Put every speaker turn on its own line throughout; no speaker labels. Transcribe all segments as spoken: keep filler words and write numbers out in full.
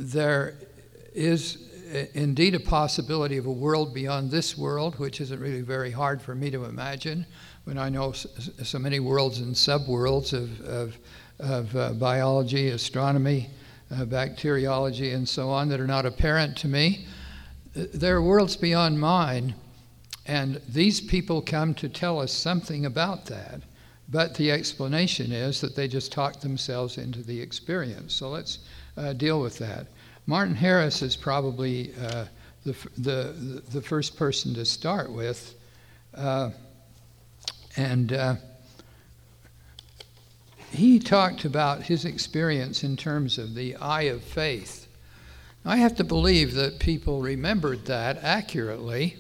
there is indeed a possibility of a world beyond this world, which isn't really very hard for me to imagine when I know so many worlds and subworlds of, of, of uh, biology, astronomy, uh, bacteriology, and so on that are not apparent to me. There are worlds beyond mine, and these people come to tell us something about that. But the explanation is that they just talk themselves into the experience. So let's uh, deal with that. Martin Harris is probably uh, the, the, the first person to start with. Uh, and uh, he talked about his experience in terms of the eye of faith. I have to believe that people remembered that accurately.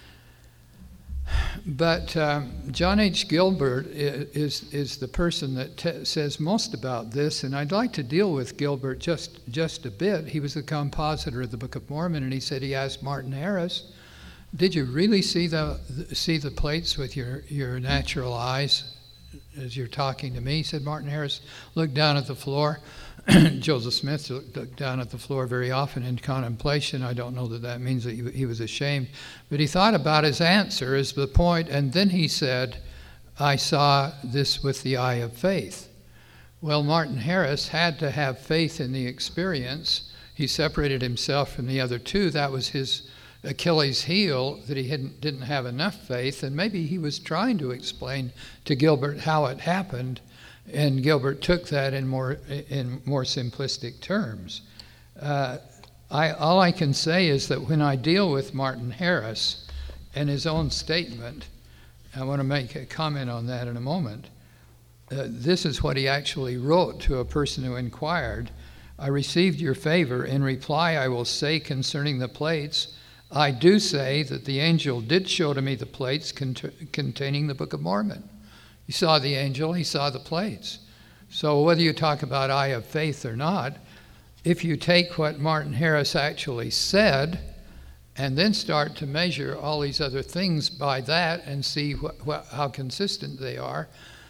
But um, John H. Gilbert is, is the person that t- says most about this, and I'd like to deal with Gilbert just, just a bit. He was the compositor of the Book of Mormon, and he said he asked Martin Harris, did you really see the, see the plates with your, your natural eyes as you're talking to me? He said Martin Harris looked down at the floor. Joseph Smith looked down at the floor very often in contemplation. I don't know that that means that he was ashamed, but he thought about his answer as the point, and then he said, I saw this with the eye of faith. Well, Martin Harris had to have faith in the experience. He separated himself from the other two. That was his Achilles heel, that he hadn't, didn't have enough faith, and maybe he was trying to explain to Gilbert how it happened. And Gilbert took that in more in more simplistic terms. Uh, I, all I can say is that when I deal with Martin Harris and his own statement, I want to make a comment on that in a moment. Uh, this is what he actually wrote to a person who inquired. I received your favor. In reply, I will say concerning the plates, I do say that the angel did show to me the plates cont- containing the Book of Mormon. He saw the angel, he saw the plates. So whether you talk about eye of faith or not, if you take what Martin Harris actually said and then start to measure all these other things by that and see wh- wh- how consistent they are,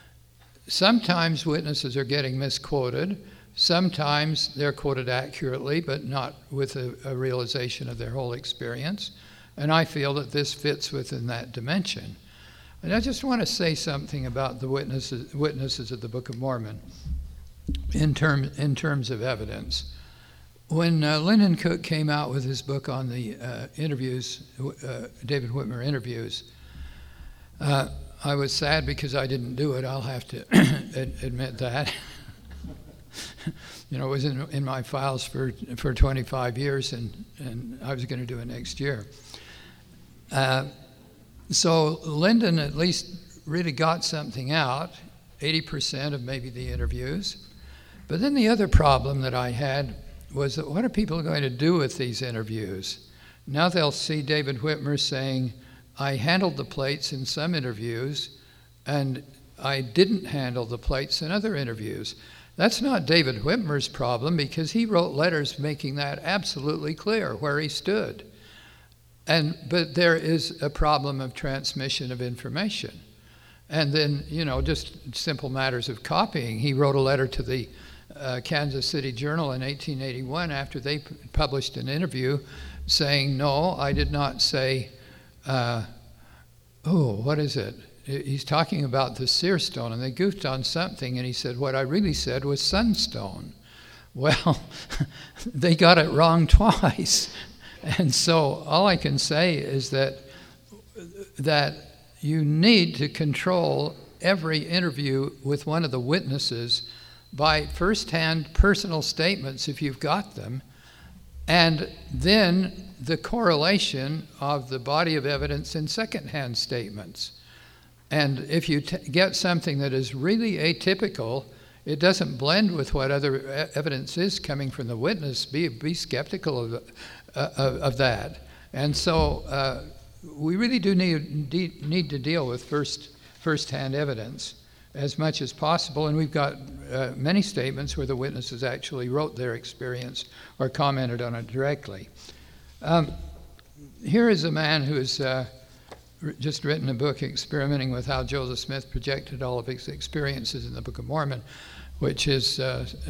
sometimes witnesses are getting misquoted, sometimes they're quoted accurately but not with a, a realization of their whole experience, and I feel that this fits within that dimension. And I just want to say something about the witnesses, witnesses of the Book of Mormon in, term, in terms of evidence. When uh, Lyndon Cook came out with his book on the uh, interviews, uh, David Whitmer interviews, uh, I was sad because I didn't do it. I'll have to admit that. You know, it was in, in my files for, for twenty-five years, and, and I was going to do it next year. Uh, So Lyndon at least really got something out, eighty percent of maybe the interviews. But then the other problem that I had was that what are people going to do with these interviews? Now they'll see David Whitmer saying, I handled the plates in some interviews, and I didn't handle the plates in other interviews. That's not David Whitmer's problem, because he wrote letters making that absolutely clear where he stood. And, but there is a problem of transmission of information. And then, you know, just simple matters of copying. He wrote a letter to the uh, Kansas City Journal in eighteen eighty-one after they p- published an interview saying, no, I did not say, uh, oh, what is it? He's talking about the seer stone, and they goofed on something, and he said, what I really said was sunstone. Well, they got it wrong twice. And so all I can say is that that you need to control every interview with one of the witnesses by first-hand personal statements, if you've got them, and then the correlation of the body of evidence in second-hand statements. And if you t- get something that is really atypical, it doesn't blend with what other e- evidence is coming from the witness, be, be skeptical of it. Uh, of, of that. And so uh, we really do need, need need to deal with first first-hand evidence as much as possible, and we've got uh, many statements where the witnesses actually wrote their experience or commented on it directly. Um, here is a man who has uh, r- just written a book experimenting with how Joseph Smith projected all of his experiences in the Book of Mormon, which is uh, uh,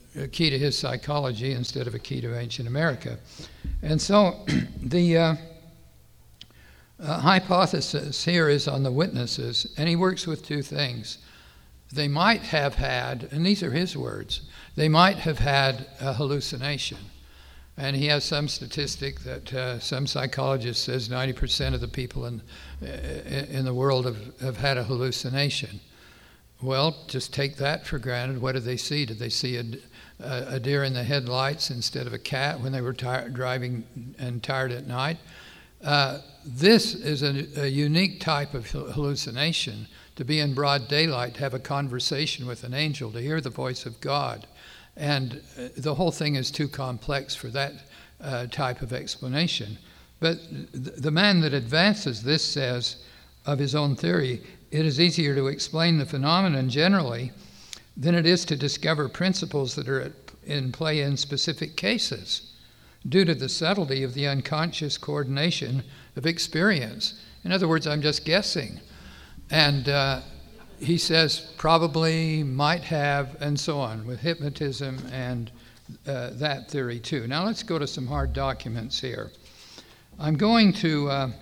a key to his psychology instead of a key to ancient America. And so the uh, uh, hypothesis here is on the witnesses, and he works with two things. They might have had, and these are his words, they might have had a hallucination. And he has some statistic that uh, some psychologist says ninety percent of the people in, in the world have, have had a hallucination. Well, just take that for granted. What did they see? Did they see a, a deer in the headlights instead of a cat when they were tir- driving and tired at night? Uh, this is a, a unique type of hallucination, to be in broad daylight, to have a conversation with an angel, to hear the voice of God. And uh, the whole thing is too complex for that uh, type of explanation. But th- the man that advances this says of his own theory, it is easier to explain the phenomenon generally than it is to discover principles that are at, in play in specific cases, due to the subtlety of the unconscious coordination of experience. In other words, I'm just guessing. And uh, he says probably, might have, and so on, with hypnotism and uh, that theory too. Now let's go to some hard documents here. I'm going to uh,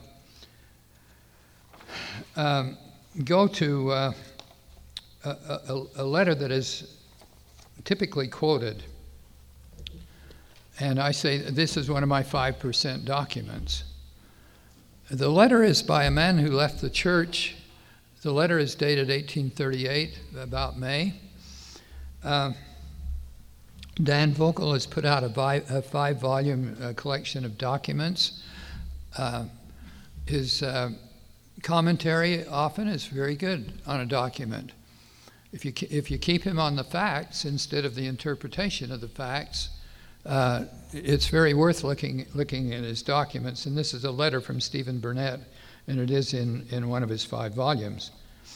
um, go to uh, a, a, a letter that is typically quoted. And I say this is one of my five percent documents. The letter is by a man who left the church. The letter is dated eighteen thirty-eight, about May. Uh, Dan Vogel has put out a, vi- a five-volume uh, collection of documents. Uh, his uh, commentary often is very good on a document. If you if you keep him on the facts instead of the interpretation of the facts, uh, it's very worth looking looking at his documents. And this is a letter from Stephen Burnett, and it is in, in one of his five volumes.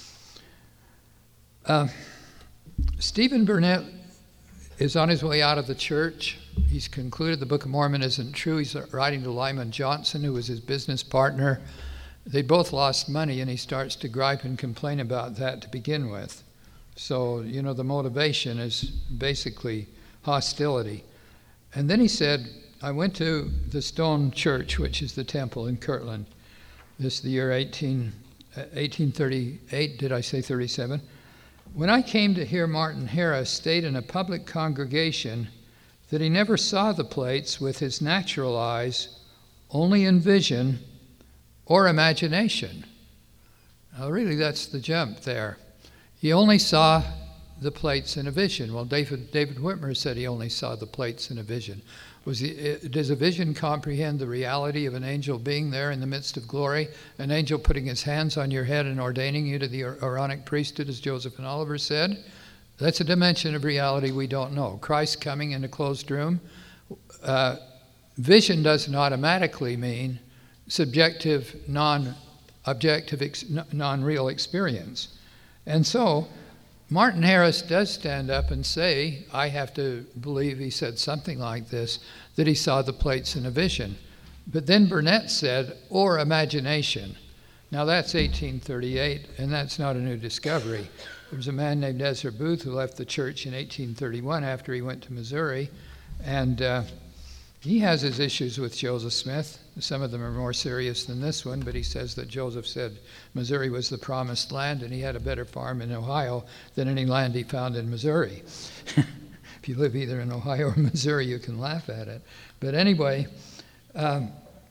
Uh, Stephen Burnett is on his way out of the church. He's concluded the Book of Mormon isn't true. He's writing to Lyman Johnson, who was his business partner. They both lost money, and he starts to gripe and complain about that to begin with. So, you know, the motivation is basically hostility. And then he said, I went to the Stone Church, which is the temple in Kirtland. This is the year eighteen, eighteen thirty-eight, did I say thirty-seven? When I came to hear Martin Harris state in a public congregation that he never saw the plates with his natural eyes, only in vision or imagination. Now really that's the jump there. He only saw the plates in a vision. Well, David, David Whitmer said he only saw the plates in a vision. Was he, does a vision comprehend the reality of an angel being there in the midst of glory, an angel putting his hands on your head and ordaining you to the Aaronic priesthood, as Joseph and Oliver said? That's a dimension of reality we don't know. Christ coming in a closed room. Uh, vision doesn't automatically mean subjective, non-objective, ex- non-real experience. And so Martin Harris does stand up and say, I have to believe he said something like this, that he saw the plates in a vision. But then Burnett said, or imagination. Now that's eighteen thirty-eight, and that's not a new discovery. There was a man named Ezra Booth who left the church in eighteen thirty-one after he went to Missouri, and uh, he has his issues with Joseph Smith. Some of them are more serious than this one, but he says that Joseph said Missouri was the promised land and he had a better farm in Ohio than any land he found in Missouri. If you live either in Ohio or Missouri, you can laugh at it. But anyway, um,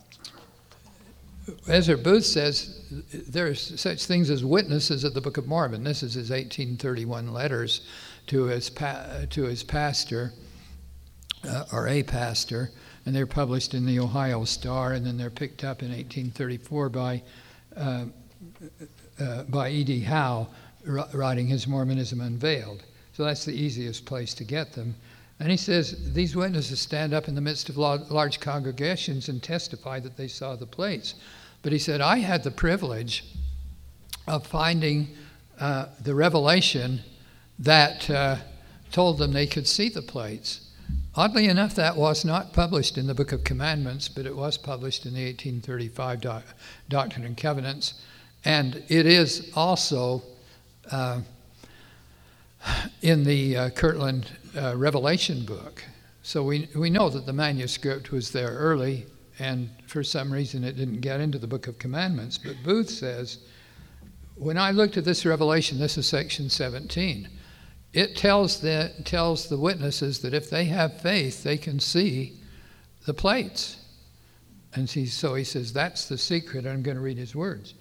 Ezra Booth says there's such things as witnesses of the Book of Mormon. This is his eighteen thirty-one letters to his, pa- to his pastor, uh, or a pastor, and they're published in the Ohio Star, and then they're picked up in eighteen thirty-four by uh, uh, by E D Howe, writing his Mormonism Unveiled. So that's the easiest place to get them. And he says, these witnesses stand up in the midst of large congregations and testify that they saw the plates. But he said, I had the privilege of finding uh, the revelation that uh, told them they could see the plates. Oddly enough, that was not published in the Book of Commandments, but it was published in the eighteen thirty-five Do- Doctrine and Covenants. And it is also uh, in the uh, Kirtland uh, Revelation book. So we, we know that the manuscript was there early, and for some reason it didn't get into the Book of Commandments. But Booth says, when I looked at this revelation, this is section seventeen, it tells the, tells the witnesses that if they have faith, they can see the plates. And he, so he says, that's the secret. I'm going to read his words.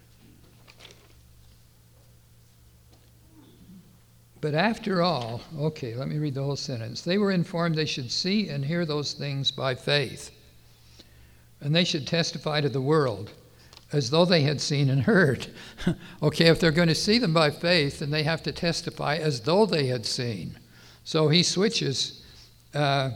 But after all, okay, let me read the whole sentence. They were informed they should see and hear those things by faith, and they should testify to the world as though they had seen and heard. Okay, if they're going to see them by faith, then they have to testify as though they had seen. So he switches uh,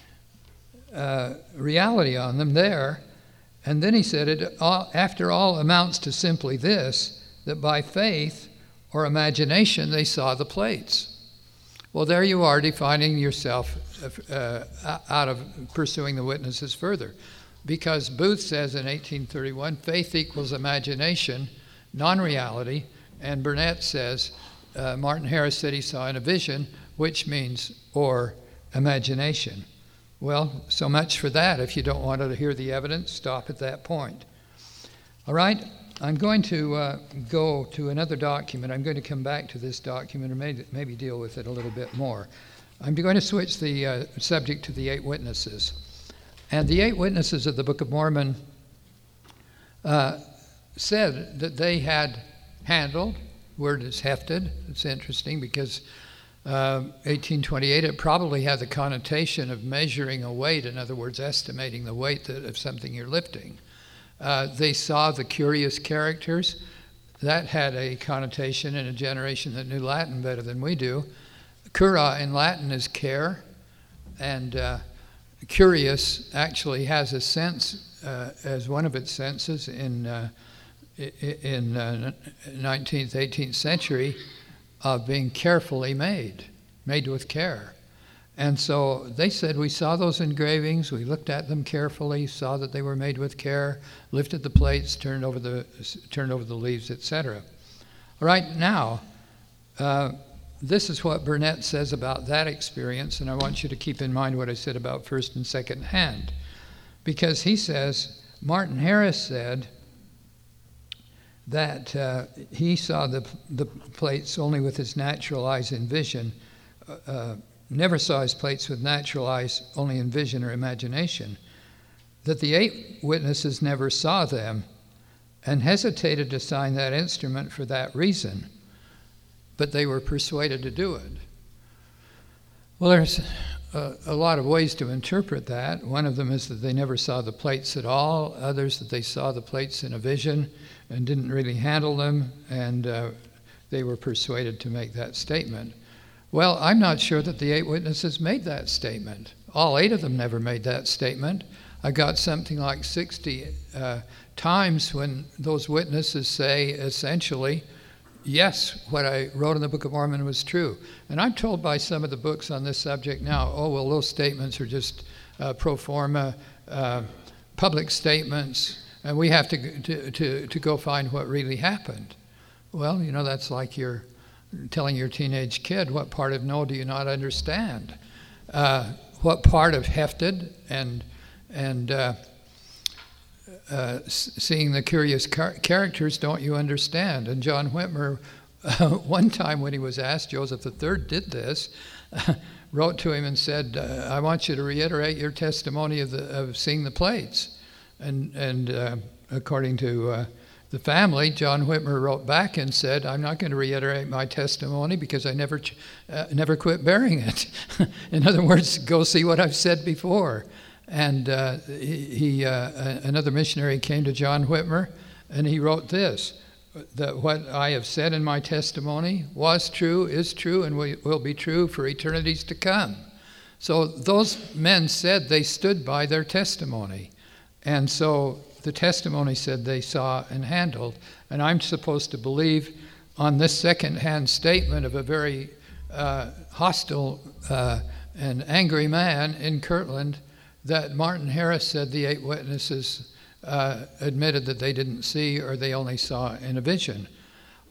uh, reality on them there, and then he said, it all, after all amounts to simply this, that by faith or imagination they saw the plates. Well, there you are defining yourself uh, out of pursuing the witnesses further. Because Booth says in eighteen thirty-one, faith equals imagination, non-reality, and Burnett says, uh, Martin Harris said he saw in a vision, which means or imagination. Well, so much for that. If you don't want to hear the evidence, stop at that point. All right, I'm going to uh, go to another document. I'm going to come back to this document and maybe, maybe deal with it a little bit more. I'm going to switch the uh, subject to the eight witnesses. And the eight witnesses of the Book of Mormon uh, said that they had handled, word is hefted. It's interesting because uh, eighteen twenty-eight, it probably had the connotation of measuring a weight, in other words, estimating the weight that, of something you're lifting. Uh, they saw the curious characters. That had a connotation in a generation that knew Latin better than we do. Cura in Latin is care, and uh, curious actually has a sense uh, as one of its senses in uh, in uh, nineteenth, eighteenth century of being carefully made, made with care. And so they said, we saw those engravings, we looked at them carefully, saw that they were made with care, lifted the plates, turned over the turned over the leaves, et cetera. All right, now, uh, this is what Burnett says about that experience, and I want you to keep in mind what I said about first and second hand. Because he says, Martin Harris said that uh, he saw the, the plates only with his natural eyes and vision, uh, never saw his plates with natural eyes, only in vision or imagination, that the eight witnesses never saw them and hesitated to sign that instrument for that reason, but they were persuaded to do it. Well, there's a, a lot of ways to interpret that. One of them is that they never saw the plates at all, others that they saw the plates in a vision and didn't really handle them, and uh, they were persuaded to make that statement. Well, I'm not sure that the eight witnesses made that statement. All eight of them never made that statement. I got something like sixty uh, times when those witnesses say, essentially, yes, what I wrote in the Book of Mormon was true. And I'm told by some of the books on this subject now, oh, well, those statements are just uh, pro forma, uh, public statements, and we have to, to, to, to go find what really happened. Well, you know, that's like you're telling your teenage kid, what part of no do you not understand? Uh, what part of hefted and and uh, uh, seeing the curious car- characters don't you understand? And John Whitmer, uh, one time when he was asked, Joseph the Third did this, uh, wrote to him and said, uh, I want you to reiterate your testimony of, the, of seeing the plates. And, and uh, according to uh, the family, John Whitmer wrote back and said, I'm not going to reiterate my testimony because I never ch- uh, never quit bearing it. In other words, go see what I've said before. And uh, he, he uh, another missionary came to John Whitmer, and he wrote this, that what I have said in my testimony was true, is true, and will be true for eternities to come. So those men said they stood by their testimony. And so the testimony said they saw and handled. And I'm supposed to believe on this second-hand statement of a very uh, hostile uh, and angry man in Kirtland that Martin Harris said the eight witnesses uh, admitted that they didn't see or they only saw in a vision.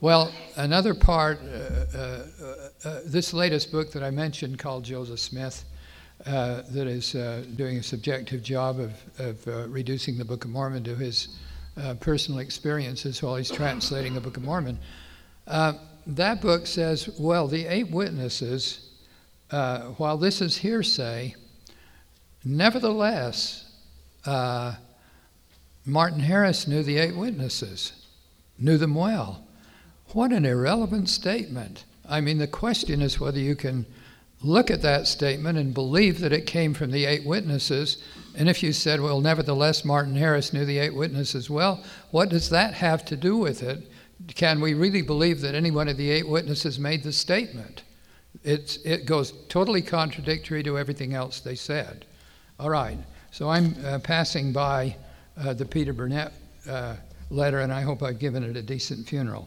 Well, another part, uh, uh, uh, this latest book that I mentioned called Joseph Smith, uh, that is uh, doing a subjective job of, of uh, reducing the Book of Mormon to his uh, personal experiences while he's translating the Book of Mormon. Uh, that book says, well, the eight witnesses, uh, while this is hearsay, nevertheless, uh, Martin Harris knew the eight witnesses, knew them well. What an irrelevant statement. I mean, the question is whether you can look at that statement and believe that it came from the eight witnesses. And if you said, well, nevertheless, Martin Harris knew the eight witnesses well, what does that have to do with it? Can we really believe that any one of the eight witnesses made the statement? It's, it goes totally contradictory to everything else they said. All right, so I'm uh, passing by uh, the Peter Burnett uh, letter, and I hope I've given it a decent funeral.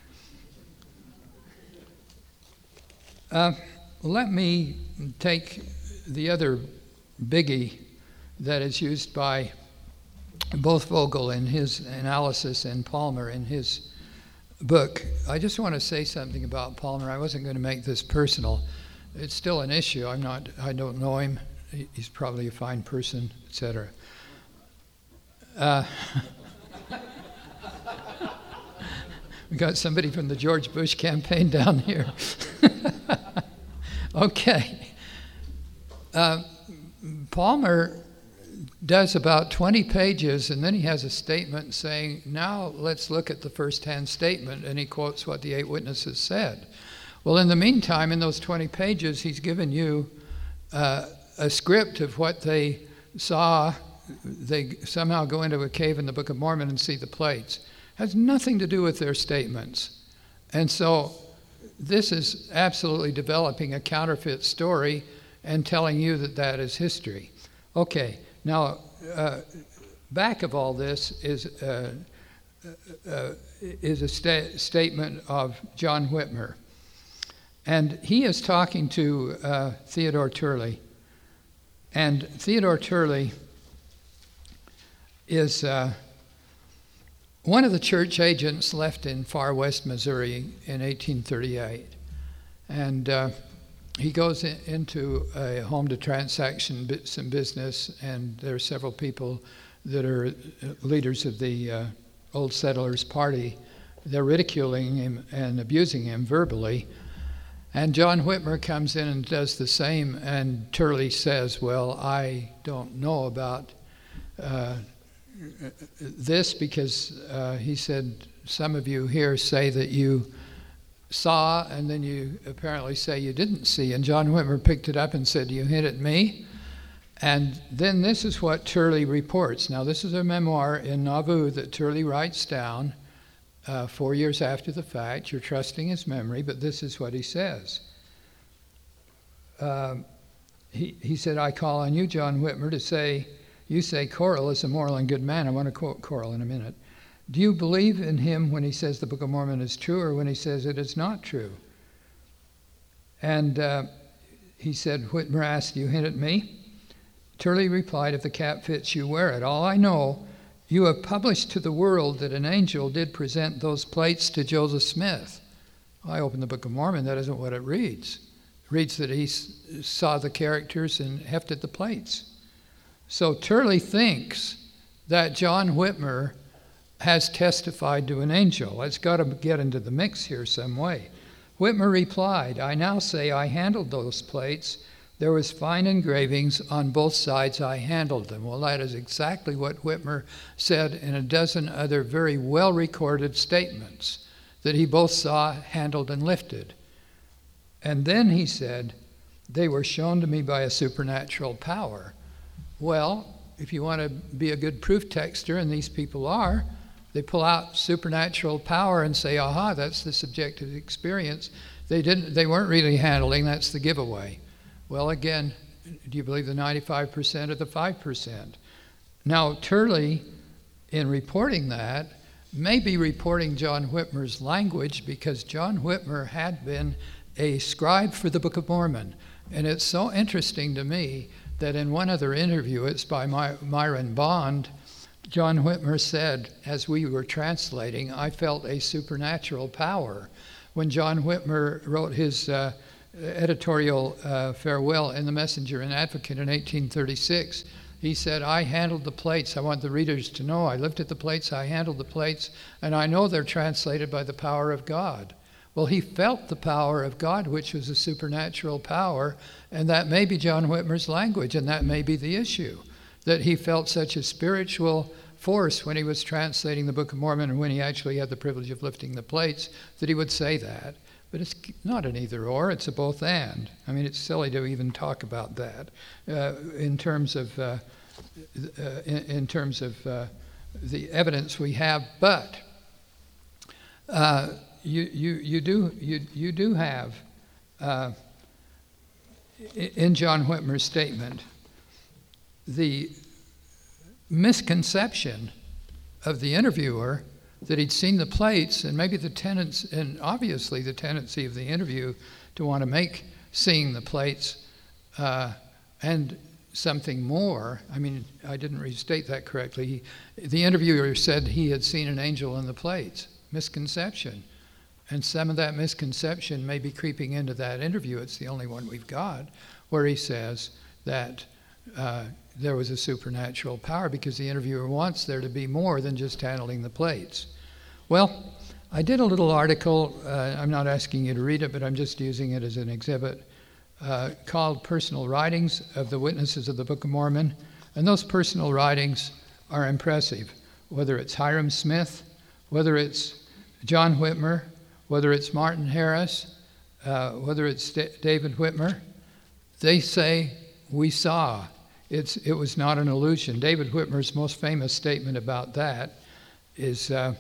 Uh, let me take the other biggie that is used by both Vogel in his analysis and Palmer in his book. I just want to say something about Palmer. I wasn't going to make this personal. It's still an issue. I'm not, I don't know him. He's probably a fine person, et cetera. Uh, we got somebody from the George Bush campaign down here. Okay. Uh, Palmer does about twenty pages, and then he has a statement saying, now let's look at the first-hand statement, and he quotes what the eight witnesses said. Well, in the meantime, in those twenty pages, he's given you uh, a script of what they saw. They somehow go into a cave in the Book of Mormon and see the plates. It has nothing to do with their statements. And so this is absolutely developing a counterfeit story and telling you that that is history. Okay, now uh, back of all this is, uh, uh, is a sta- statement of John Whitmer. And he is talking to uh, Theodore Turley. And Theodore Turley is uh, one of the church agents left in far west Missouri in eighteen thirty-eight. And uh, he goes in, into a home to transaction some business, and there are several people that are leaders of the uh, Old Settlers Party. They're ridiculing him and abusing him verbally. And John Whitmer comes in and does the same, and Turley says, well, I don't know about uh, this because uh, he said, some of you here say that you saw, and then you apparently say you didn't see. And John Whitmer picked it up and said, you hit at me? And then this is what Turley reports. Now, this is a memoir in Nauvoo that Turley writes down uh, four years after the fact. You're trusting his memory, but this is what he says. Uh, he, he said, I call on you, John Whitmer, to say, you say Corll is a moral and good man. I want to quote Corll in a minute. Do you believe in him when he says the Book of Mormon is true or when he says it is not true? And uh, he said, Whitmer asked, do you hint at me? Turley replied, if the cap fits you, wear it. All I know, you have published to the world that an angel did present those plates to Joseph Smith. I opened the Book of Mormon, that isn't what it reads. It reads that he s- saw the characters and hefted the plates. So Turley thinks that John Whitmer has testified to an angel. It's got to get into the mix here some way. Whitmer replied, I now say I handled those plates. There was fine engravings on both sides. I handled them. Well, that is exactly what Whitmer said in a dozen other very well-recorded statements, that he both saw, handled, and lifted. And then he said, they were shown to me by a supernatural power. Well, if you want to be a good proof texter, and these people are, they pull out supernatural power and say, aha, that's the subjective experience. They didn't. They weren't really handling, that's the giveaway. Well, again, do you believe the ninety-five percent or the five percent? Now, Turley, in reporting that, may be reporting John Whitmer's language because John Whitmer had been a scribe for the Book of Mormon. And it's so interesting to me that in one other interview, it's by My- Myron Bond, John Whitmer said, as we were translating, I felt a supernatural power. When John Whitmer wrote his uh, editorial uh, farewell in the Messenger and Advocate in eighteen thirty-six, he said, I handled the plates. I want the readers to know I lifted the plates, I handled the plates, and I know they're translated by the power of God. Well, he felt the power of God, which was a supernatural power, and that may be John Whitmer's language, and that may be the issue, that he felt such a spiritual force when he was translating the Book of Mormon and when he actually had the privilege of lifting the plates, that he would say that. But it's not an either or, it's a both and. I mean, it's silly to even talk about that uh, in terms of uh, uh, in, in terms of uh, the evidence we have. But uh, you you you do you you do have uh, in John Whitmer's statement the misconception of the interviewer that he'd seen the plates, and maybe the tenets, and obviously the tendency of the interview to want to make seeing the plates uh, and something more. I mean, I didn't restate that correctly. He, the interviewer said he had seen an angel in the plates. Misconception. And some of that misconception may be creeping into that interview. It's the only one we've got, where he says that uh, there was a supernatural power because the interviewer wants there to be more than just handling the plates. Well, I did a little article, uh, I'm not asking you to read it, but I'm just using it as an exhibit, uh, called Personal Writings of the Witnesses of the Book of Mormon. And those personal writings are impressive, whether it's Hiram Smith, whether it's John Whitmer, whether it's Martin Harris, uh, whether it's D- David Whitmer. They say, we saw. It's, it was not an illusion. David Whitmer's most famous statement about that is uh,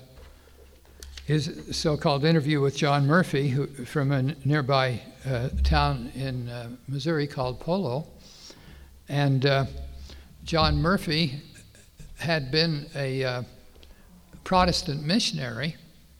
his so-called interview with John Murphy, who, from a nearby uh, town in uh, Missouri called Polo. And uh, John Murphy had been a uh, Protestant missionary,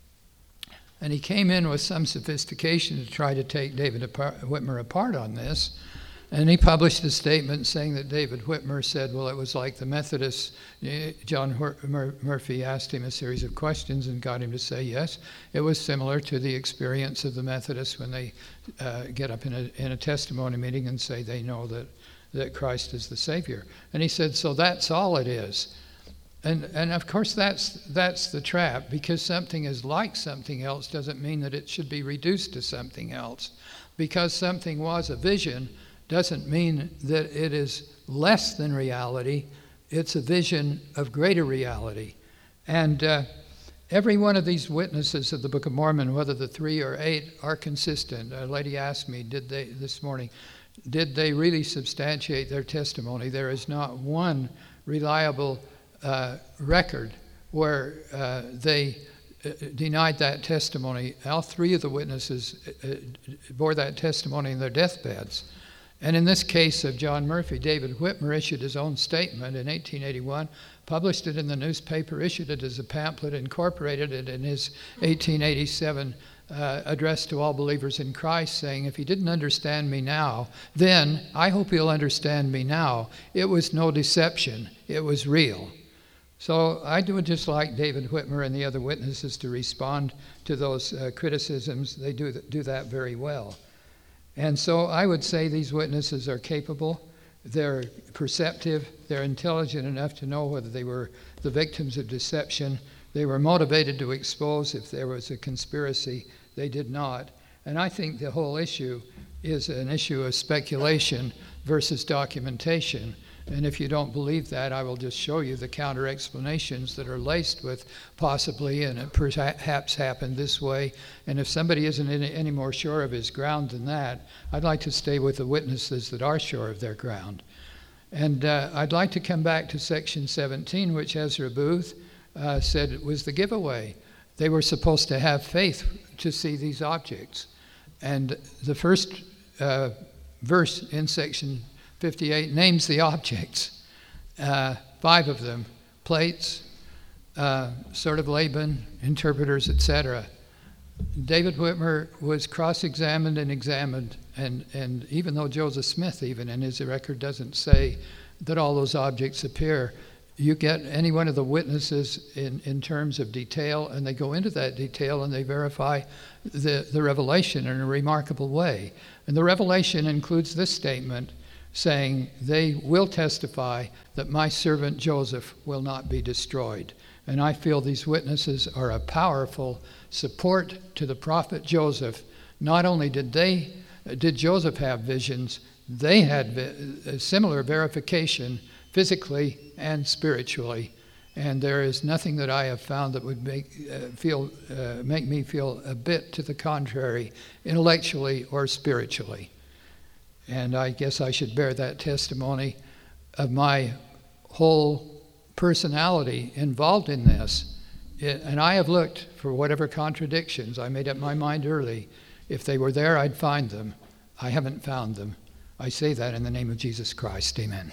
and he came in with some sophistication to try to take David apart, Whitmer apart on this. And he published a statement saying that David Whitmer said, well, it was like the Methodists. John Murphy asked him a series of questions and got him to say yes. It was similar to the experience of the Methodists when they uh, get up in a, in a testimony meeting and say they know that, that Christ is the Savior. And he said, so that's all it is. And and of course that's that's the trap, because something is like something else doesn't mean that it should be reduced to something else. Because something was a vision doesn't mean that it is less than reality. It's a vision of greater reality. And uh, every one of these witnesses of the Book of Mormon, whether the three or eight, are consistent. A lady asked me, did they, this morning, did they really substantiate their testimony? There is not one reliable uh, record where uh, they uh, denied that testimony. All three of the witnesses uh, bore that testimony in their deathbeds. And in this case of John Murphy, David Whitmer issued his own statement in eighteen eighty-one, published it in the newspaper, issued it as a pamphlet, incorporated it in his eighteen eighty-seven uh, address to all believers in Christ, saying, if he didn't understand me now, then I hope he'll understand me now. It was no deception. It was real. So I would just like David Whitmer and the other witnesses to respond to those uh, criticisms. They do, th- do that very well. And so I would say these witnesses are capable, they're perceptive, they're intelligent enough to know whether they were the victims of deception. They were motivated to expose if there was a conspiracy. They did not. And I think the whole issue is an issue of speculation versus documentation. And if you don't believe that, I will just show you the counter explanations that are laced with possibly, and it perhaps happened this way. And if somebody isn't any, any more sure of his ground than that, I'd like to stay with the witnesses that are sure of their ground. And uh, I'd like to come back to section seventeen, which Ezra Booth uh, said it was the giveaway. They were supposed to have faith to see these objects. And the first uh, verse in section fifty-eight names the objects, uh, five of them, plates, uh, sort of Laban, interpreters, et cetera. David Whitmer was cross-examined and examined, and, and even though Joseph Smith, even in his record, doesn't say that all those objects appear, you get any one of the witnesses in, in terms of detail, and they go into that detail and they verify the, the revelation in a remarkable way. And the revelation includes this statement saying, they will testify that my servant Joseph will not be destroyed. And I feel these witnesses are a powerful support to the prophet Joseph. Not only did they, did Joseph have visions, they had a similar verification physically and spiritually, and there is nothing that I have found that would make uh, feel uh, make me feel a bit to the contrary, intellectually or spiritually. And I guess I should bear that testimony of my whole personality involved in this. It, and I have looked for whatever contradictions. I made up my mind early. If they were there, I'd find them. I haven't found them. I say that in the name of Jesus Christ. Amen.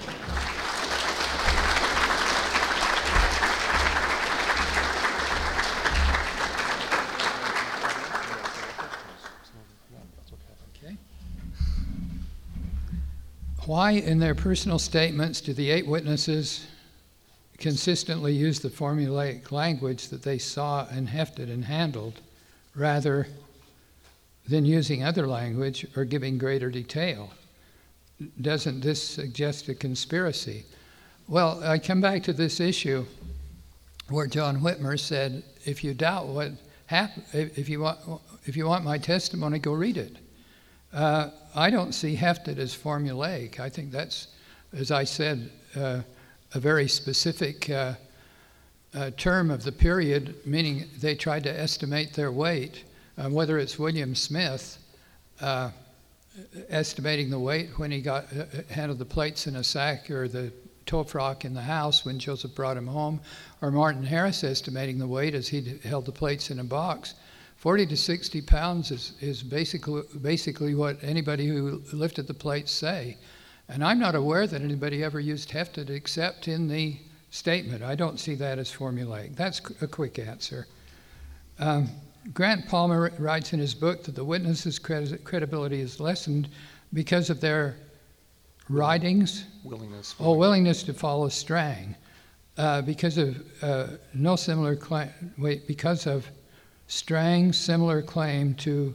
Why, in their personal statements, do the eight witnesses consistently use the formulaic language that they saw and hefted and handled, rather than using other language or giving greater detail? Doesn't this suggest a conspiracy? Well, I come back to this issue where John Whitmer said, if you doubt what happened, if you want, if you want my testimony, go read it. Uh, I don't see hefted as formulaic. I think that's, as I said, uh, a very specific uh, uh, term of the period, meaning they tried to estimate their weight. Uh, whether it's William Smith uh, estimating the weight when he got uh, handled the plates in a sack, or the tofrock in the house when Joseph brought him home, or Martin Harris estimating the weight as he held the plates in a box. forty to sixty pounds is, is basically, basically what anybody who lifted the plates say. And I'm not aware that anybody ever used hefted except in the statement. I don't see that as formulaic. That's a quick answer. Um, Grant Palmer writes in his book that the witnesses' credi- credibility is lessened because of their writings.
Willingness.
Oh, willingness to follow Strang. Uh, because of uh, no similar claim, wait, because of Strang's similar claim to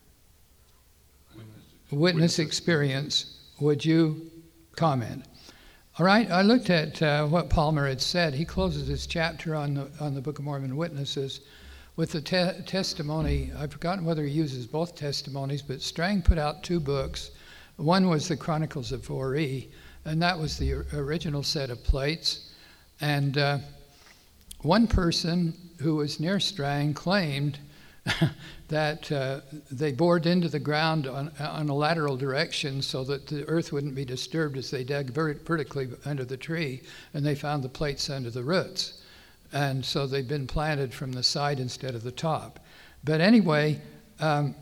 witness experience. Would you comment? All right, I looked at uh, what Palmer had said. He closes his chapter on the, on the Book of Mormon witnesses with the te- testimony. I've forgotten whether he uses both testimonies, but Strang put out two books. One was the Chronicles of Voree, and that was the original set of plates. And uh, one person who was near Strang claimed that uh, they bored into the ground on, on a lateral direction so that the earth wouldn't be disturbed as they dug vert- vertically under the tree, and they found the plates under the roots. And so they've been planted from the side instead of the top. But anyway, um,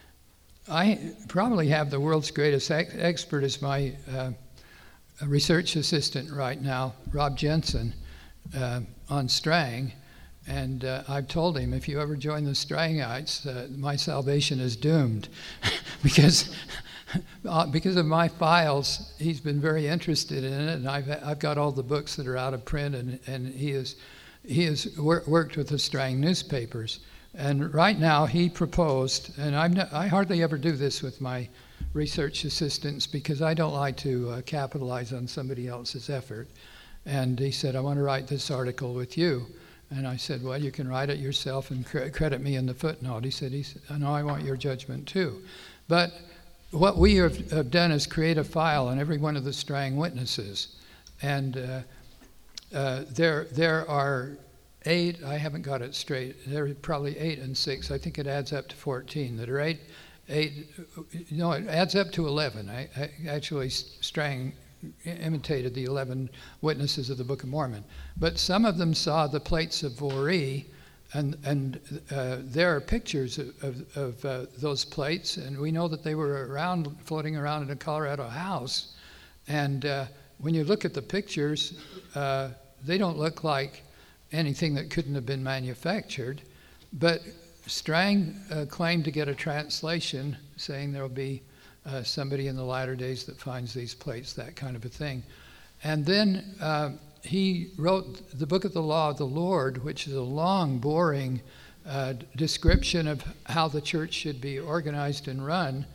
I probably have the world's greatest ex- expert as my uh, research assistant right now, Rob Jensen, uh, on Strang. And uh, I've told him, if you ever join the Strangites, uh, my salvation is doomed. because uh, because of my files, he's been very interested in it, and I've I've got all the books that are out of print, and, and he is he has wor- worked with the Strang newspapers. And right now he proposed, and I'm not, I hardly ever do this with my research assistants because I don't like to uh, capitalize on somebody else's effort. And he said, I want to write this article with you. And I said, well, you can write it yourself and cre- credit me in the footnote. He said, he said, no, I want your judgment too. But what we have, have done is create a file on every one of the Strang witnesses. And uh, uh, there, there are eight, I haven't got it straight, there are probably eight and six, I think it adds up to fourteen, that are eight, eight, no, it adds up to eleven. I, I actually, Strang imitated the eleven witnesses of the Book of Mormon. But some of them saw the plates of Voree, and, and uh, there are pictures of, of, of uh, those plates, and we know that they were around, floating around in a Colorado house. And uh, when you look at the pictures, uh, they don't look like anything that couldn't have been manufactured. But Strang uh, claimed to get a translation saying there will be Uh, somebody in the latter days that finds these plates, that kind of a thing. And then uh, he wrote the Book of the Law of the Lord, which is a long, boring uh, description of how the church should be organized and run.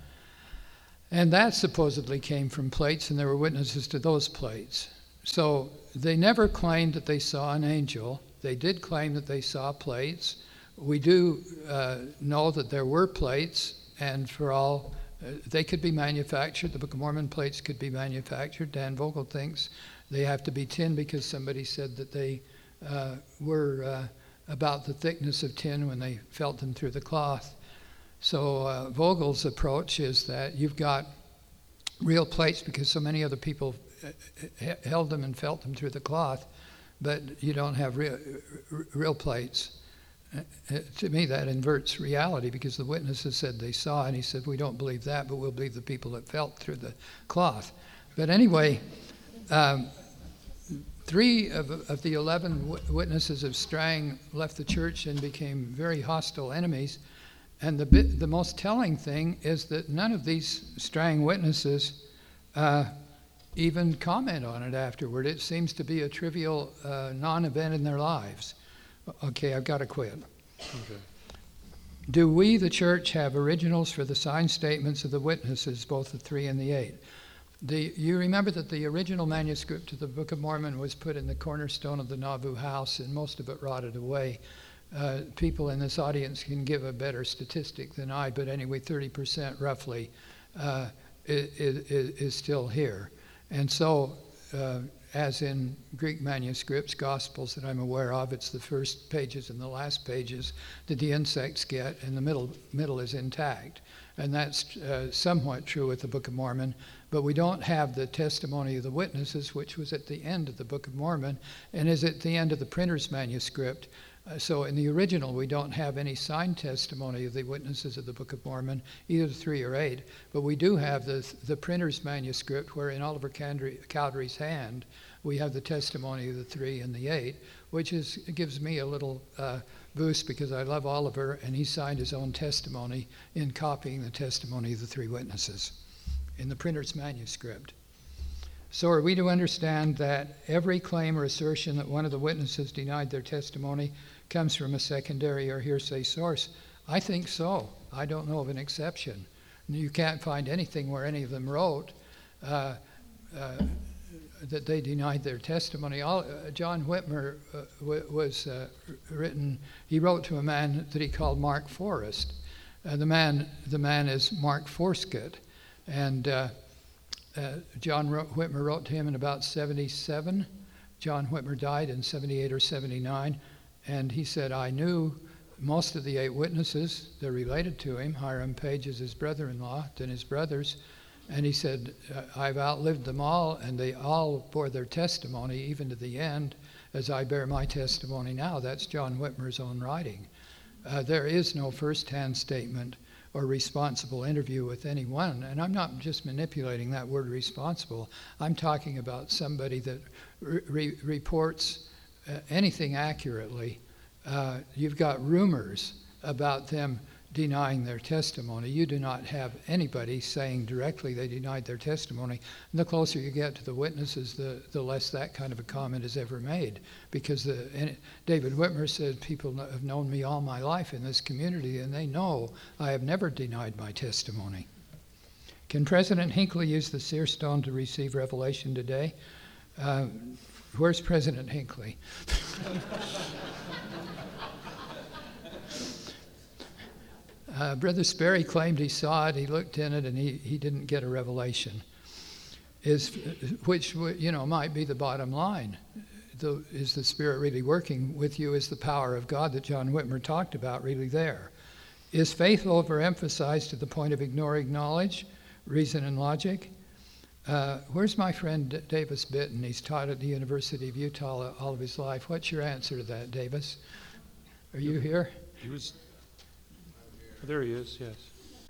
And that supposedly came from plates, and there were witnesses to those plates. So they never claimed that they saw an angel. They did claim that they saw plates. We do uh, know that there were plates, and for all, uh, they could be manufactured. The Book of Mormon plates could be manufactured. Dan Vogel thinks they have to be tin because somebody said that they uh, were uh, about the thickness of tin when they felt them through the cloth. So uh, Vogel's approach is that you've got real plates because so many other people h- held them and felt them through the cloth, but you don't have real, r- real plates. Uh, to me, that inverts reality because the witnesses said they saw, and he said, we don't believe that, but we'll believe the people that felt through the cloth. But anyway, um, three of, of the eleven w- witnesses of Strang left the church and became very hostile enemies. And the bit, the most telling thing is that none of these Strang witnesses uh, even comment on it afterward. It seems to be a trivial uh, non-event in their lives. Okay, I've got to quit.
Okay.
Do we, the church, have originals for the signed statements of the witnesses, both the three and the eight? The, you remember that the original manuscript of the Book of Mormon was put in the cornerstone of the Nauvoo house, and most of it rotted away. Uh, people in this audience can give a better statistic than I, but anyway, thirty percent roughly uh, is, is still here. And so, uh, as in Greek manuscripts, Gospels that I'm aware of, it's the first pages and the last pages that the insects get, and the middle, middle is intact. And that's uh, somewhat true with the Book of Mormon, but we don't have the testimony of the witnesses, which was at the end of the Book of Mormon, and is at the end of the printer's manuscript. Uh, so in the original, we don't have any signed testimony of the witnesses of the Book of Mormon, either three or eight, but we do have the, the printer's manuscript where in Oliver Cowdery's hand, we have the testimony of the three and the eight, which is gives me a little uh, boost because I love Oliver, and he signed his own testimony in copying the testimony of the three witnesses in the printer's manuscript. So are we to understand that every claim or assertion that one of the witnesses denied their testimony comes from a secondary or hearsay source? I think so. I don't know of an exception. You can't find anything where any of them wrote uh, uh, that they denied their testimony. All, uh, John Whitmer uh, w- was uh, written, he wrote to a man that he called Mark Forrest. Uh, the man the man is Mark Forsket, and uh, Uh, John wrote, Whitmer wrote to him in about seventy-seven. John Whitmer died in seventy-eight or seventy-nine, and he said, I knew most of the eight witnesses. They're related to him. Hiram Page is his brother-in-law, then his brothers. And he said, I've outlived them all, and they all bore their testimony, even to the end, as I bear my testimony now. That's John Whitmer's own writing. Uh, there is no first-hand statement or responsible interview with anyone. And I'm not just manipulating that word responsible. I'm talking about somebody that re- reports uh, anything accurately. Uh, you've got rumors about them denying their testimony. You do not have anybody saying directly they denied their testimony. And the closer you get to the witnesses, the, the less that kind of a comment is ever made. Because the, and David Whitmer said, people have known me all my life in this community, and they know I have never denied my testimony. Can President Hinckley use the seer stone to receive revelation today? Uh, where's President Hinckley? Uh, Brother Sperry claimed he saw it, he looked in it, and he, he didn't get a revelation. Is, which, you know, might be the bottom line. The, is the Spirit really working with you? Is the power of God that John Whitmer talked about really there? Is faith overemphasized to the point of ignoring knowledge, reason, and logic? Uh, where's my friend D- Davis Bitton? He's taught at the University of Utah all of his life. What's your answer to that, Davis? Are you here?
He was. There he is, yes.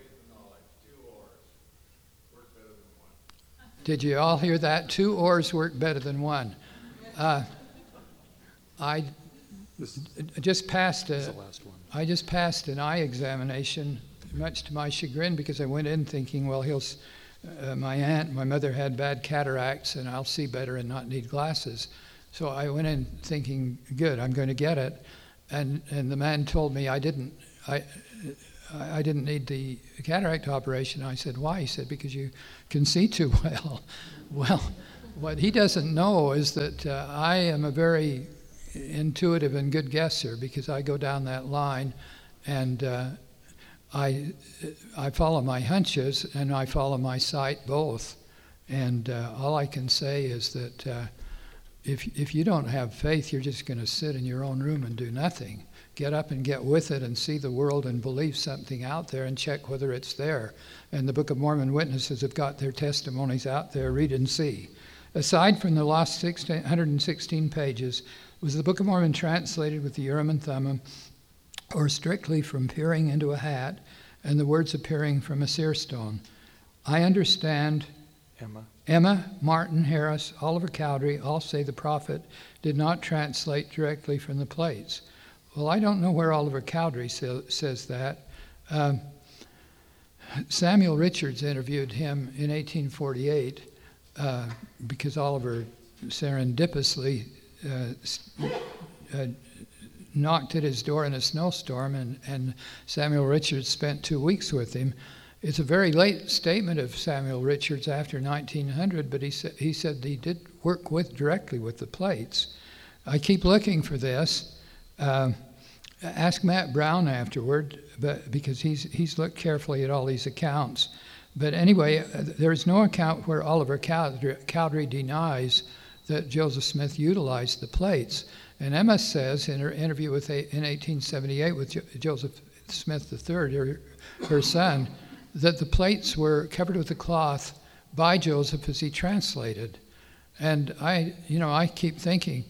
Did you all hear that? Two oars work better than one. Uh, I
This
just passed
is
a,
the last one.
I just passed an eye examination, much to my chagrin, because I went in thinking, well, he'll. Uh, my aunt, my mother had bad cataracts, and I'll see better and not need glasses. So I went in thinking, good, I'm going to get it. And and the man told me I didn't I I didn't need the cataract operation. I said, why? He said, because you can see too well. Well, what he doesn't know is that uh, I am a very intuitive and good guesser, because I go down that line and uh, I I follow my hunches and I follow my sight both. And uh, all I can say is that uh, if if you don't have faith, you're just going to sit in your own room and do nothing. Get up and get with it and see the world and believe something out there and check whether it's there. And the Book of Mormon witnesses have got their testimonies out there. Read and see. Aside from the last one hundred sixteen pages, was the Book of Mormon translated with the Urim and Thummim, or strictly from peering into a hat and the words appearing from a seer stone? I understand
Emma.
Emma, Martin, Harris, Oliver Cowdery all say the prophet did not translate directly from the plates. Well, I don't know where Oliver Cowdery sa- says that. Um, Samuel Richards interviewed him in eighteen forty-eight uh, because Oliver serendipitously uh, uh, knocked at his door in a snowstorm, and, and Samuel Richards spent two weeks with him. It's a very late statement of Samuel Richards after nineteen hundred, but he, sa- he said he did work with directly with the plates. I keep looking for this. Um, ask Matt Brown afterward, but because he's he's looked carefully at all these accounts. But anyway, uh, there's no account where Oliver Cowdery, Cowdery denies that Joseph Smith utilized the plates. And Emma says in her interview with a, in eighteen seventy-eight with jo- Joseph Smith the third, her, her son, that the plates were covered with a cloth by Joseph as he translated. And I, you know, I keep thinking,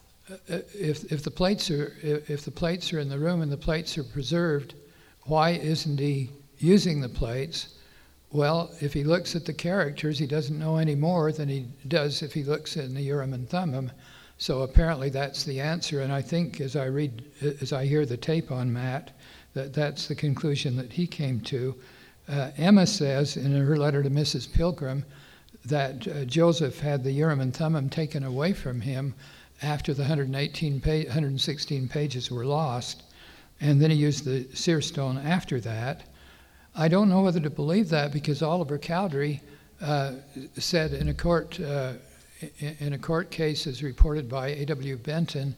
uh, if if the plates are if, if the plates are in the room and the plates are preserved, why isn't he using the plates? Well, if he looks at the characters, he doesn't know any more than he does if he looks in the Urim and Thummim. So apparently that's the answer. And I think as I read, as I hear the tape on Matt, that that's the conclusion that he came to. Uh, Emma says in her letter to Missus Pilgrim that uh, Joseph had the Urim and Thummim taken away from him after the one hundred eighteen pa- one hundred sixteen pages were lost, and then he used the seer stone after that. I don't know whether to believe that, because Oliver Cowdery uh, said in a court uh, in a court case as reported by A W Benton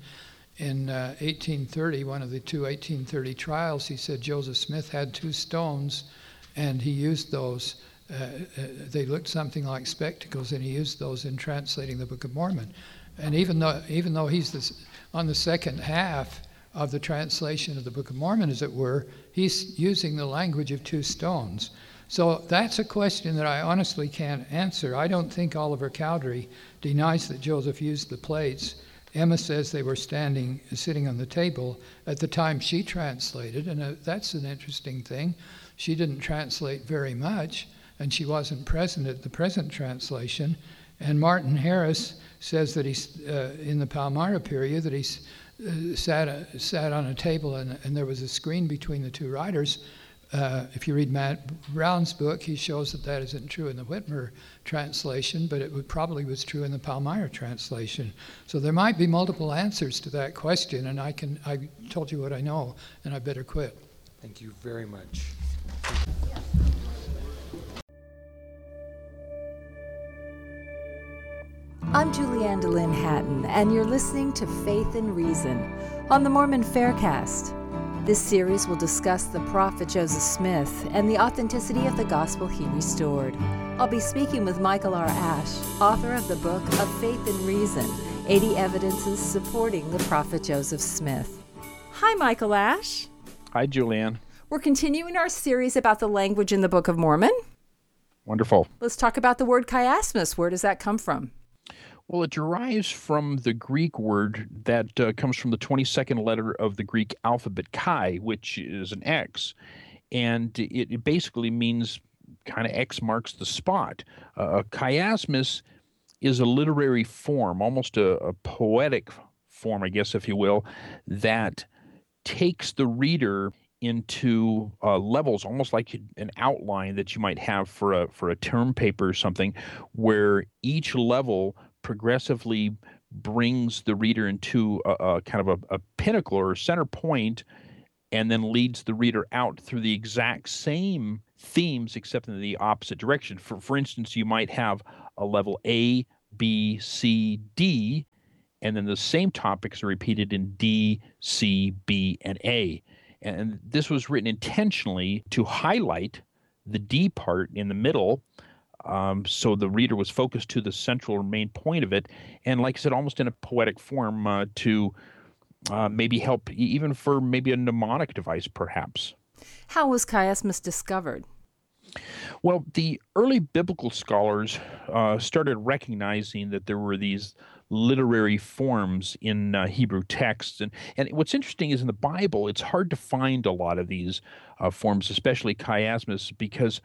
in uh, eighteen thirty, one of the two eighteen thirty trials, he said Joseph Smith had two stones and he used those. Uh, uh, they looked something like spectacles, and he used those in translating the Book of Mormon. And even though even though he's this, on the second half of the translation of the Book of Mormon, as it were, he's using the language of two stones. So that's a question that I honestly can't answer. I don't think Oliver Cowdery denies that Joseph used the plates. Emma says they were standing, sitting on the table at the time she translated, and uh, that's an interesting thing. She didn't translate very much, and she wasn't present at the present translation. And Martin Harris says that he's uh, in the Palmyra period that he uh, sat uh, sat on a table, and, and there was a screen between the two writers. Uh, if you read Matt Brown's book, he shows that that isn't true in the Whitmer translation, but it would, probably was true in the Palmyra translation. So there might be multiple answers to that question, and I can I told you what I know, and I better quit.
Thank you very much.
I'm Julianne DeLynn Hatton, and you're listening to Faith and Reason on the Mormon Faircast. This series will discuss the prophet Joseph Smith and the authenticity of the gospel he restored. I'll be speaking with Michael R. Ash, author of the book of Faith and Reason, eighty Evidences Supporting the Prophet Joseph Smith. Hi, Michael Ash.
Hi, Julianne.
We're continuing our series about the language in the Book of Mormon.
Wonderful.
Let's talk about the word chiasmus. Where does that come from?
Well, it derives from the Greek word that uh, comes from the twenty-second letter of the Greek alphabet, chi, which is an X. And it, it basically means kind of X marks the spot. Uh, chiasmus is a literary form, almost a, a poetic form, I guess, if you will, that takes the reader into uh, levels, almost like an outline that you might have for a for a term paper or something, where each level progressively brings the reader into a, a kind of a, a pinnacle or a center point, and then leads the reader out through the exact same themes, except in the opposite direction. For, for instance, you might have a level A, B, C, D, and then the same topics are repeated in D, C, B, and A. And this was written intentionally to highlight the D part in the middle, um, so the reader was focused to the central main point of it, and like I said, almost in a poetic form uh, to uh, maybe help, even for maybe a mnemonic device, perhaps.
How was chiasmus discovered?
Well, the early biblical scholars uh, started recognizing that there were these literary forms in uh, Hebrew texts. And, and what's interesting is in the Bible, it's hard to find a lot of these uh, forms, especially chiasmus, because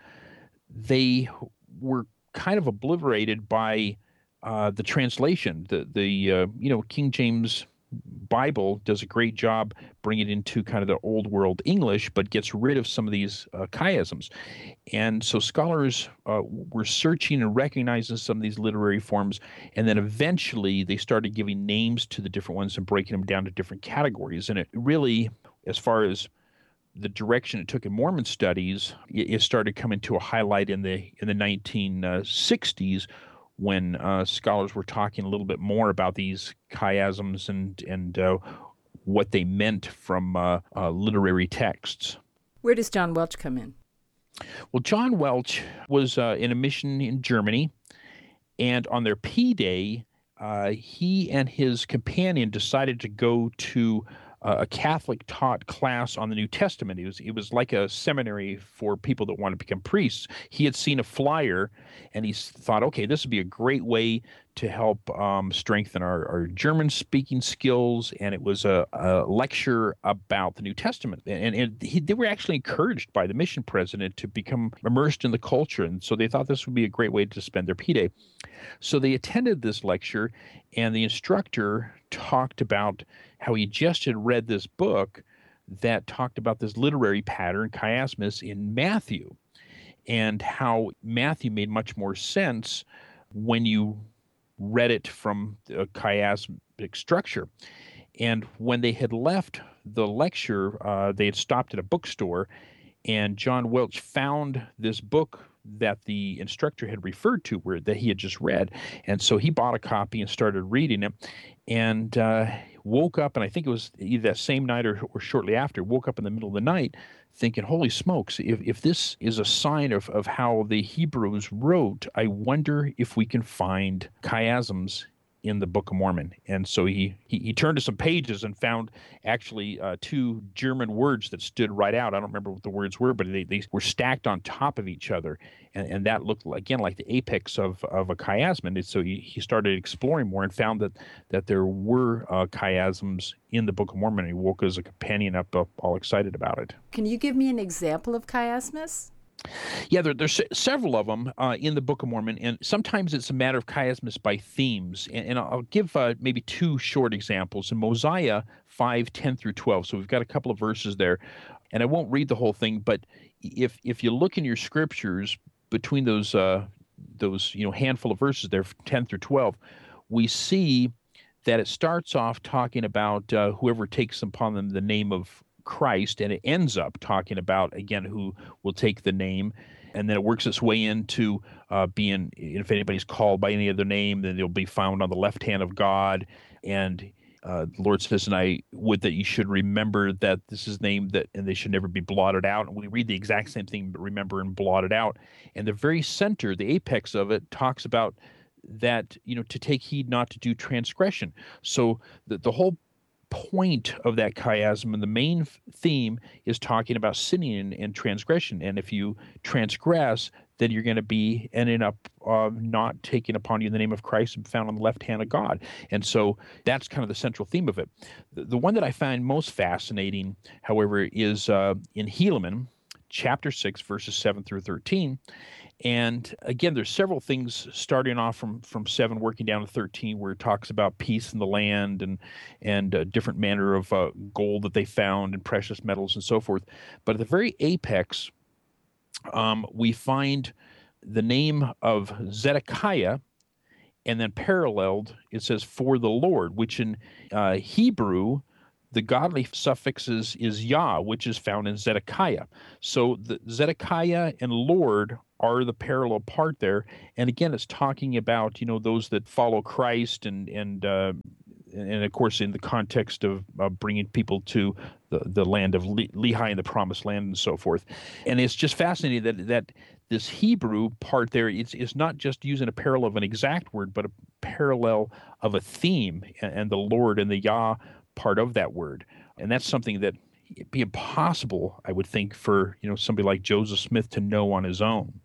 they were kind of obliterated by uh, the translation. The, the uh, you know, King James Bible does a great job bringing it into kind of the old world English, but gets rid of some of these uh, chiasms. And so scholars uh, were searching and recognizing some of these literary forms, and then eventually they started giving names to the different ones and breaking them down to different categories. And it really, as far as the direction it took in Mormon studies, it, it started coming to a highlight in the in the nineteen sixties, when uh, scholars were talking a little bit more about these chiasms and and uh, what they meant from uh, uh, literary texts.
Where does John Welch come in?
Well, John Welch was uh, in a mission in Germany, and on their P-Day, uh, he and his companion decided to go to uh, a Catholic-taught class on the New Testament. It was, it was like a seminary for people that want to become priests. He had seen a flyer, and he thought, okay, this would be a great way to help um, strengthen our, our German-speaking skills, and it was a, a lecture about the New Testament. And, and he, they were actually encouraged by the mission president to become immersed in the culture, and so they thought this would be a great way to spend their P-Day. So they attended this lecture, and the instructor talked about how he just had read this book that talked about this literary pattern, chiasmus, in Matthew, and how Matthew made much more sense when you read it from a chiasmic structure. And when they had left the lecture, uh, they had stopped at a bookstore, and John Welch found this book that the instructor had referred to, where that he had just read. And so he bought a copy and started reading it, and uh, woke up, and I think it was either that same night or, or shortly after, woke up in the middle of the night thinking, holy smokes, if, if this is a sign of, of how the Hebrews wrote, I wonder if we can find chiasms in the Book of Mormon. And so he, he, he turned to some pages and found actually uh, two German words that stood right out. I don't remember what the words were, but they, they were stacked on top of each other. And, and that looked, again, like the apex of, of a chiasm. And so he, he started exploring more and found that, that there were uh, chiasms in the Book of Mormon. And he woke his companion up uh, all excited about it.
Can you give me an example of chiasmus?
Yeah, there, there's several of them uh, in the Book of Mormon, and sometimes it's a matter of chiasmus by themes. And, and I'll give uh, maybe two short examples. In Mosiah five, ten through twelve, so we've got a couple of verses there, and I won't read the whole thing, but if if you look in your scriptures between those uh, those you know handful of verses there, ten through twelve, we see that it starts off talking about uh, whoever takes upon them the name of Christ, and it ends up talking about, again, who will take the name, and then it works its way into uh, being, if anybody's called by any other name, then they'll be found on the left hand of God. And uh, the Lord says, and I would that you should remember that this is named that, and they should never be blotted out. And we read the exact same thing, but remember and blotted out. And the very center, the apex of it, talks about that, you know, to take heed not to do transgression. So the, the whole point of that chiasm and the main theme is talking about sinning and, and transgression. And if you transgress, then you're going to be ending up uh, not taking upon you the name of Christ and found on the left hand of God. And so that's kind of the central theme of it. The, the one that I find most fascinating, however, is uh, in Helaman, chapter six, verses seven through thirteen. And again, there's several things starting off from, from seven, working down to thirteen, where it talks about peace in the land and and a different manner of uh, gold that they found and precious metals and so forth. But at the very apex, um, we find the name of Zedekiah, And then paralleled, it says for the Lord, which in uh, Hebrew, the godly suffix is, is Yah, which is found in Zedekiah. So the Zedekiah and Lord are the parallel part there. And again, it's talking about, you know, those that follow Christ and, and, uh, and of course, in the context of uh, bringing people to the, the land of Le- Lehi and the promised land and so forth. And it's just fascinating that that this Hebrew part there is, is not just using a parallel of an exact word, but a parallel of a theme, and, and the Lord and the Yah part of that word. And that's something that it'd be impossible, I would think, for, you know, somebody like Joseph Smith to know on his own.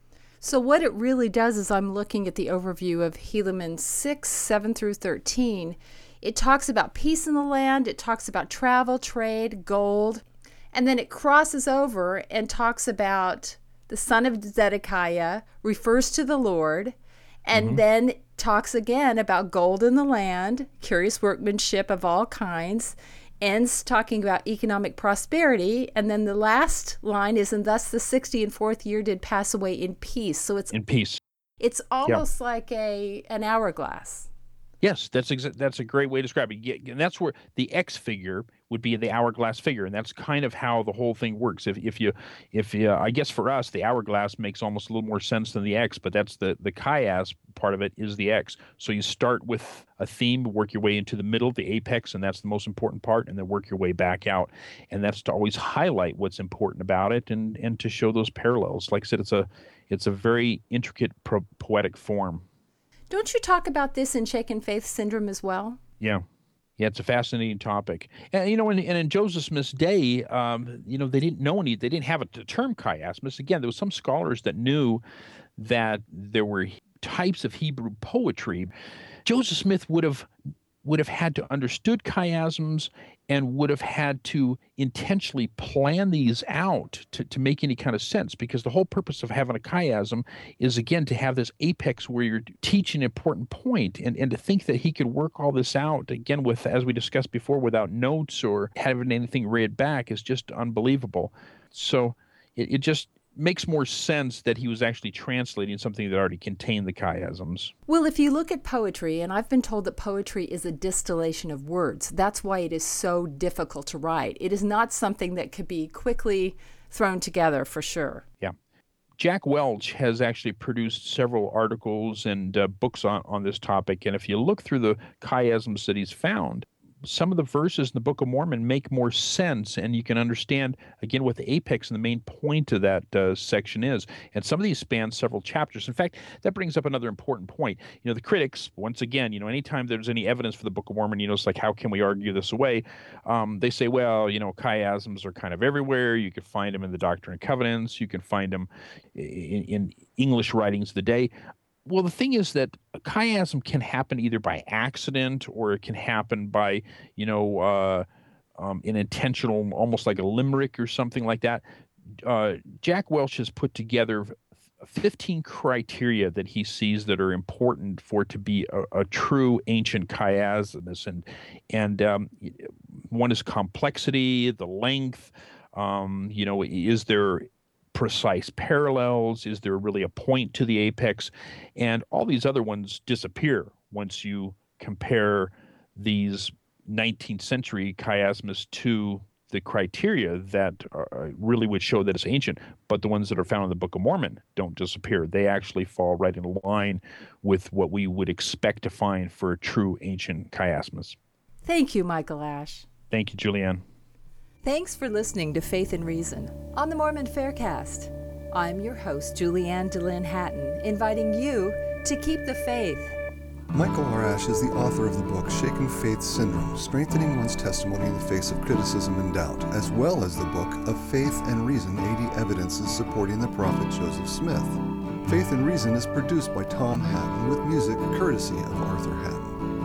So what it really does is I'm looking at the overview of Helaman six, seven through thirteen. It talks about peace in the land. It talks about travel, trade, gold. And then it crosses over and talks about the son of Zedekiah, refers to the Lord, and mm-hmm. then talks again about gold in the land, curious workmanship of all kinds, ends talking about economic prosperity, and then the last line is, and thus the sixty and fourth year did pass away in peace. So it's
in peace.
It's almost yeah. like a an hourglass.
Yes, that's exa- that's a great way to describe it. And that's where the X figure would be the hourglass figure, and that's kind of how the whole thing works. If if you if you, I guess for us, the hourglass makes almost a little more sense than the X, but that's the the chiasm part of it is the X. So you start with a theme, work your way into the middle, the apex, and that's the most important part, and then work your way back out. And that's to always highlight what's important about it, and and to show those parallels. Like I said, it's a it's a very intricate pro- poetic form.
Don't you talk about this in Shaken Faith Syndrome as well?
Yeah. Yeah, it's a fascinating topic. And, you know, in, and in Joseph Smith's day, um, you know, they didn't know any, they didn't have a term chiasmus. Again, there was some scholars that knew that there were types of Hebrew poetry. Joseph Smith would have would have had to understood chiasms and would have had to intentionally plan these out to, to make any kind of sense, because the whole purpose of having a chiasm is, again, to have this apex where you're teaching an important point, and, and to think that he could work all this out, again, with, as we discussed before, without notes or having anything read back is just unbelievable. So it, it just makes more sense that he was actually translating something that already contained the chiasms.
Well, if you look at poetry, and I've been told that poetry is a distillation of words, that's why it is so difficult to write. It is not something that could be quickly thrown together, for sure.
Yeah. Jack Welch has actually produced several articles and uh, books on, on this topic, and if you look through the chiasms that he's found, some of the verses in the Book of Mormon make more sense, and you can understand, again, what the apex and the main point of that uh, section is. And some of these span several chapters. In fact, that brings up another important point. You know, the critics, once again, you know, anytime there's any evidence for the Book of Mormon, you know, it's like, how can we argue this away? Um, they say, well, you know, chiasms are kind of everywhere. You can find them in the Doctrine and Covenants. You can find them in, in English writings of the day. Well, the thing is that a chiasm can happen either by accident, or it can happen by, you know, uh, um, an intentional, almost like a limerick or something like that. Uh, Jack Welch has put together fifteen criteria that he sees that are important for it to be a, a true ancient chiasmus. And, and um, one is complexity, the length, um, you know, is there precise parallels? Is there really a point to the apex? And all these other ones disappear once you compare these nineteenth century chiasmus to the criteria that are, really would show that it's ancient. But the ones that are found in the Book of Mormon don't disappear. They actually fall right in line with what we would expect to find for a true ancient chiasmus.
Thank you, Michael Ash.
Thank you, Julianne.
Thanks for listening to Faith and Reason on the Mormon Faircast. I'm your host, Julianne DeLynn Hatton, inviting you to keep the faith.
Michael R. Ash is the author of the book Shaken Faith Syndrome, Strengthening One's Testimony in the Face of Criticism and Doubt, as well as the book Of Faith and Reason, eighty Evidences Supporting the Prophet Joseph Smith. Faith and Reason is produced by Tom Hatton with music courtesy of Arthur Hatton.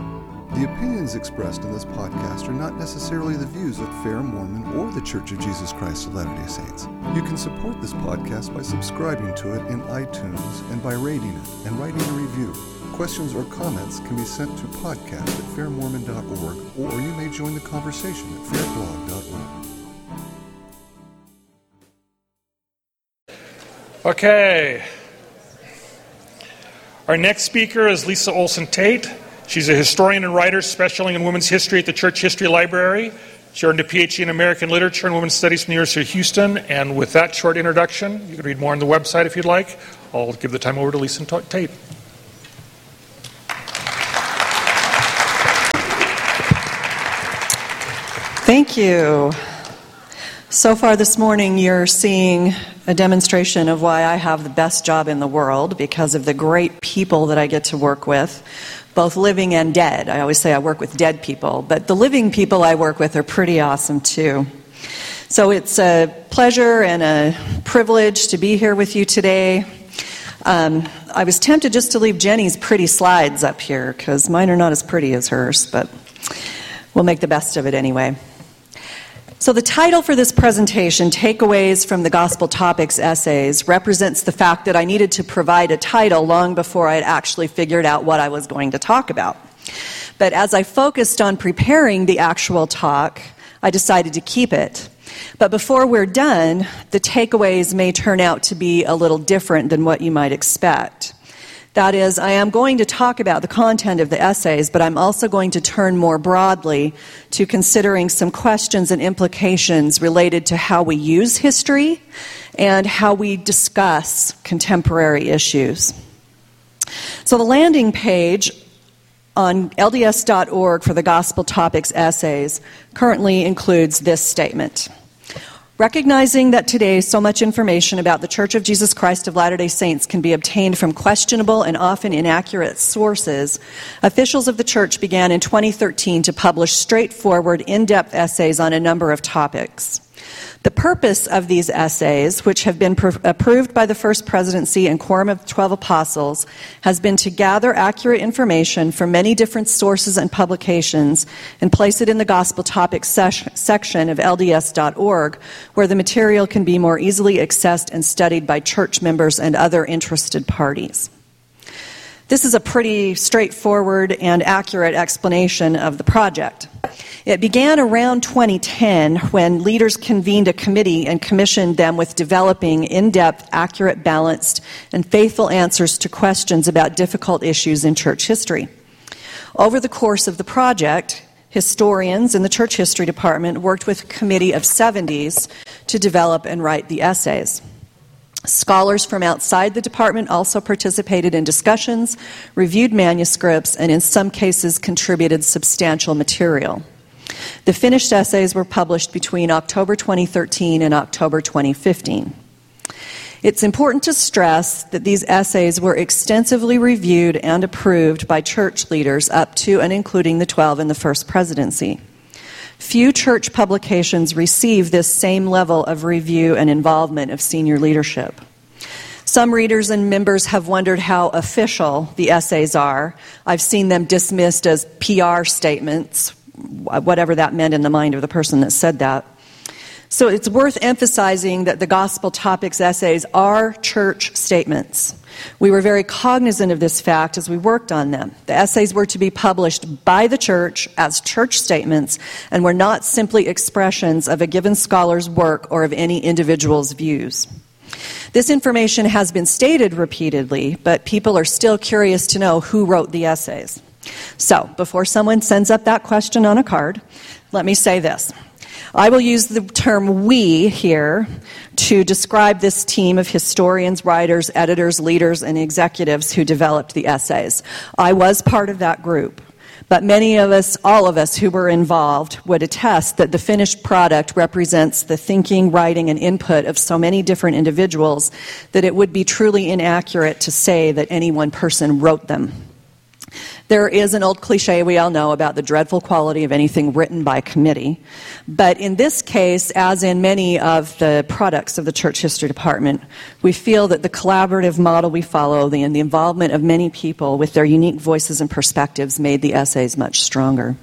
The opinions expressed in this podcast are not necessarily the views of Fair Mormon or the Church of Jesus Christ of Latter-day Saints. You can support this podcast by subscribing to it in iTunes and by rating it and writing a review. Questions or comments can be sent to podcast at fair mormon dot org, or you may join the conversation at fair blog dot org.
Okay.
Our next speaker is Lisa Olson Tate. She's a historian and writer specializing in women's history at the Church History Library. She earned a P H D in American Literature and Women's Studies from the University of Houston. And with that short introduction, you can read more on the website if you'd like. I'll give the time over to Lisa Tate.
Thank you. So far this morning, you're seeing a demonstration of why I have the best job in the world, because of the great people that I get to work with, both living and dead. I always say I work with dead people, but the living people I work with are pretty awesome too. So it's a pleasure and a privilege to be here with you today. Um, I was tempted just to leave Jenny's pretty slides up here, because mine are not as pretty as hers, but we'll make the best of it anyway. So the title for this presentation, Takeaways from the Gospel Topics Essays, represents the fact that I needed to provide a title long before I had actually figured out what I was going to talk about. But as I focused on preparing the actual talk, I decided to keep it. But before we're done, the takeaways may turn out to be a little different than what you might expect. That is, I am going to talk about the content of the essays, but I'm also going to turn more broadly to considering some questions and implications related to how we use history and how we discuss contemporary issues. So the landing page on L D S dot org for the Gospel Topics Essays currently includes this statement. Recognizing that today so much information about the Church of Jesus Christ of Latter-day Saints can be obtained from questionable and often inaccurate sources, officials of the Church began in twenty thirteen to publish straightforward, in-depth essays on a number of topics. The purpose of these essays, which have been pr- approved by the First Presidency and Quorum of Twelve Apostles, has been to gather accurate information from many different sources and publications and place it in the Gospel Topics ses- section of L D S dot org, where the material can be more easily accessed and studied by church members and other interested parties. This is a pretty straightforward and accurate explanation of the project. It began around twenty ten when leaders convened a committee and commissioned them with developing in-depth, accurate, balanced, and faithful answers to questions about difficult issues in church history. Over the course of the project, historians in the church history department worked with a committee of seventies to develop and write the essays. Scholars from outside the department also participated in discussions, reviewed manuscripts, and in some cases contributed substantial material. The finished essays were published between October twenty thirteen and October twenty fifteen. It's important to stress that these essays were extensively reviewed and approved by church leaders up to and including the twelve in the First Presidency. Few church publications receive this same level of review and involvement of senior leadership. Some readers and members have wondered how official the essays are. I've seen them dismissed as P R statements, whatever that meant in the mind of the person that said that. So it's worth emphasizing that the Gospel Topics essays are church statements. We were very cognizant of this fact as we worked on them. The essays were to be published by the church as church statements and were not simply expressions of a given scholar's work or of any individual's views. This information has been stated repeatedly, but people are still curious to know who wrote the essays. So, before someone sends up that question on a card, let me say this. I will use the term we here to describe this team of historians, writers, editors, leaders, and executives who developed the essays. I was part of that group, but many of us, all of us who were involved, would attest that the finished product represents the thinking, writing, and input of so many different individuals that it would be truly inaccurate to say that any one person wrote them. There is an old cliche we all know about the dreadful quality of anything written by committee. But in this case, as in many of the products of the Church History Department, we feel that the collaborative model we follow and the involvement of many people with their unique voices and perspectives made the essays much stronger.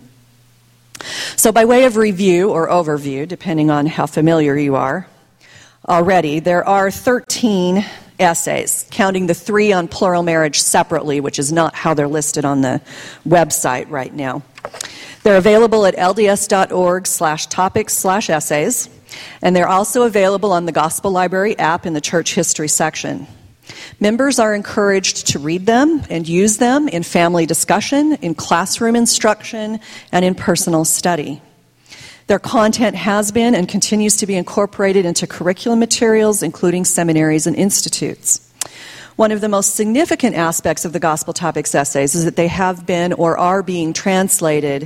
So by way of review or overview, depending on how familiar you are already, there are thirteen essays, counting the three on plural marriage separately, which is not how they're listed on the website right now. They're available at lds.org slash topics slash essays, and they're also available on the Gospel Library app in the Church History section. Members are encouraged to read them and use them in family discussion, in classroom instruction, and in personal study. Their content has been and continues to be incorporated into curriculum materials, including seminaries and institutes. One of the most significant aspects of the Gospel Topics essays is that they have been or are being translated